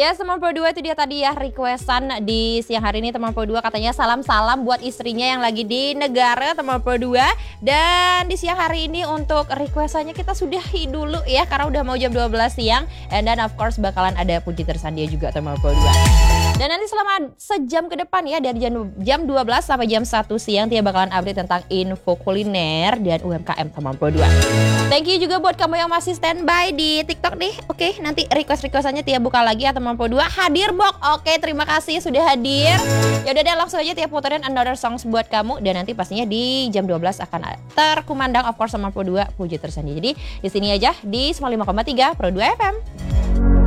Ya teman Pro 2 itu dia tadi ya requestan di siang hari ini teman Pro 2 katanya salam-salam buat istrinya yang lagi di negara teman Pro 2. Dan di siang hari ini untuk requestannya kita sudahi dulu ya karena udah mau jam 12 siang. And then of course bakalan ada puji tersandia juga teman Pro 2. Dan nanti selama sejam ke depan ya dari jam 12 sampai jam 1 siang Tia bakalan update tentang info kuliner dan UMKM teman Pro 2. Thank you juga buat kamu yang masih standby di TikTok nih. Oke, nanti request-requestannya Tia buka lagi ya teman Pro 2. Hadir Bok. Oke, terima kasih sudah hadir. Ya udah deh langsung aja Tia puterin another songs buat kamu dan nanti pastinya di jam 12 akan terkumandang of course sama Pro 2 puji tersandia. Jadi di sini aja di 95,3 Pro 2 FM.